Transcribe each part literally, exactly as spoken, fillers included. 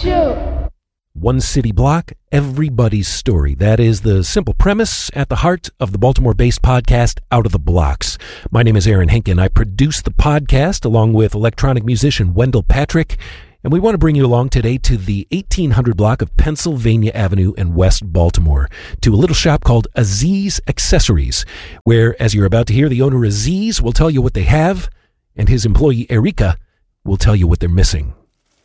Shoot. One city block, everybody's story. That is the simple premise at the heart of the Baltimore-based podcast, Out of the Blocks. My name is Aaron Hinken. I produce the podcast along with electronic musician Wendell Patrick, and we want to bring you along today to the eighteen hundred block of Pennsylvania Avenue in West Baltimore, to a little shop called Aziz Accessories, where, as you're about to hear, the owner Aziz will tell you what they have, and his employee Erika will tell you what they're missing.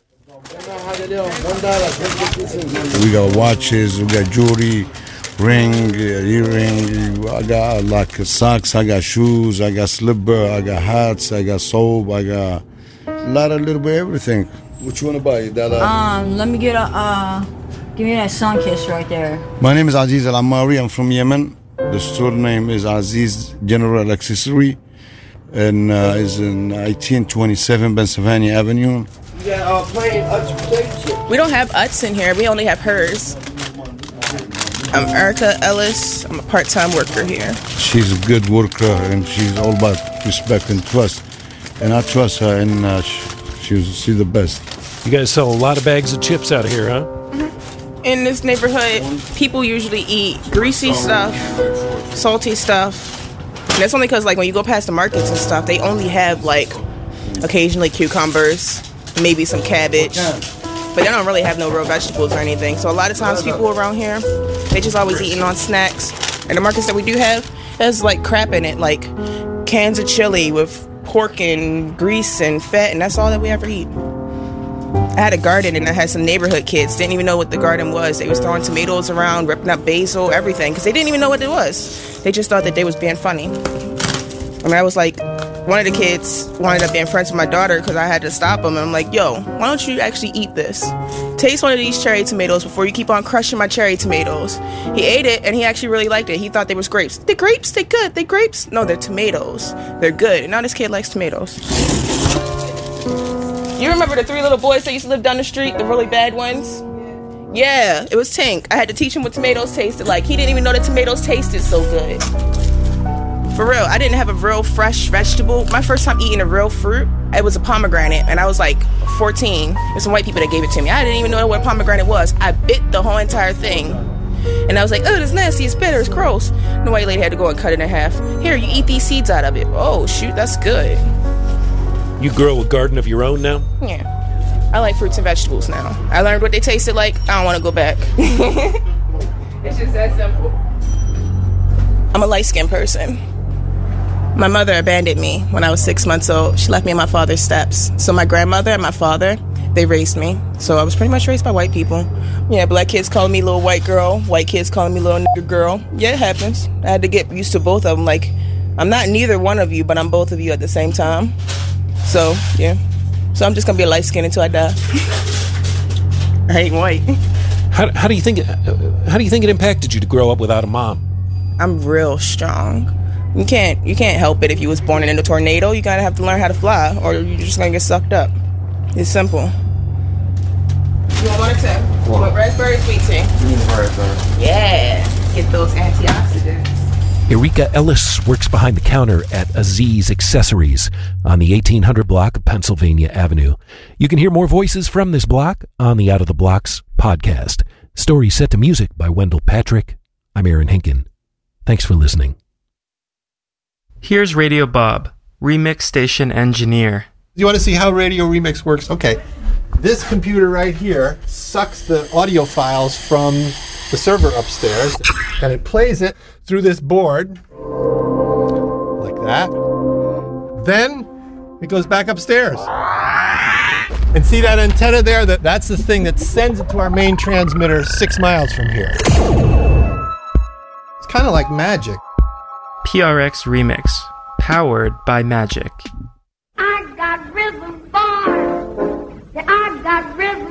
We got watches, we got jewelry, ring, earring. I got like socks, I got shoes, I got slipper, I got hats, I got soap, I got a lot of little bit everything. What you want to buy? That, uh, um, let me get a, uh, give me that sun kiss right there. My name is Aziz Al Amari. I'm from Yemen. The store name is Aziz General Accessory, and uh, is in eighteen twenty-seven Pennsylvania Avenue. Yeah, uh, plain Utz potatoes. We don't have Utz in here. We only have hers. I'm Erica Ellis. I'm a part-time worker here. She's a good worker, and she's all about respect and trust. And I trust her, and uh, she's she's the best. You guys sell a lot of bags of chips out of here, huh? Mm-hmm. In this neighborhood, people usually eat greasy stuff, salty stuff. And that's only because, like, when you go past the markets and stuff, they only have, like, occasionally cucumbers, maybe some cabbage, but they don't really have no real vegetables or anything. So a lot of times people around here, they just always eating on snacks. And the markets that we do have has like crap in it, like cans of chili with pork and grease and fat, and that's all that we ever eat. I had a garden and I had some neighborhood kids, didn't even know what the garden was. They was throwing tomatoes around, ripping up basil, everything, because they didn't even know what it was. They just thought that they was being funny. I mean, I was like, one of the kids wanted to be friends with my daughter because I had to stop him. And I'm like, yo, why don't you actually eat this? Taste one of these cherry tomatoes before you keep on crushing my cherry tomatoes. He ate it, and he actually really liked it. He thought they was grapes. They're grapes? They're good. They're grapes? No, they're tomatoes. They're good. And now this kid likes tomatoes. You remember the three little boys that used to live down the street, the really bad ones? Yeah, it was Tink. I had to teach him what tomatoes tasted like. He didn't even know that tomatoes tasted so good. For real, I didn't have a real fresh vegetable. My first time eating a real fruit, it was a pomegranate, and I was like fourteen. There's some white people that gave it to me. I didn't even know what a pomegranate was. I bit the whole entire thing. And I was like, oh, it's nasty, it's bitter, it's gross. And the white lady had to go and cut it in half. Here, you eat these seeds out of it. Oh, shoot, that's good. You grow a garden of your own now? Yeah. I like fruits and vegetables now. I learned what they tasted like. I don't want to go back. It's just that simple. I'm a light-skinned person. My mother abandoned me when I was six months old. She left me in my father's steps. So my grandmother and my father, they raised me. So I was pretty much raised by white people. Yeah, black kids calling me little white girl, white kids calling me little nigger girl. Yeah, it happens. I had to get used to both of them. Like, I'm not neither one of you, but I'm both of you at the same time. So, yeah. So I'm just going to be a light skin until I die. I ain't white. How, how do you think? How do you think it impacted you to grow up without a mom? I'm real strong. You can't you can't help it if you was born in a tornado. You gotta have to learn how to fly, or you're just gonna get sucked up. It's simple. You want one or two? You want raspberry or sweet tea? Raspberry. Yeah, get those antioxidants. Erika Ellis works behind the counter at Aziz Accessories on the eighteen hundred block of Pennsylvania Avenue. You can hear more voices from this block on the Out of the Blocks podcast. Stories set to music by Wendell Patrick. I'm Aaron Hinken. Thanks for listening. Here's Radio Bob, Remix Station Engineer. You want to see how Radio Remix works? Okay. This computer right here sucks the audio files from the server upstairs, and it plays it through this board, like that. Then it goes back upstairs. And see that antenna there? That, that's the thing that sends it to our main transmitter six miles from here. It's kind of like magic. P R X Remix, powered by Magic. I got rhythm, boy. I got rhythm.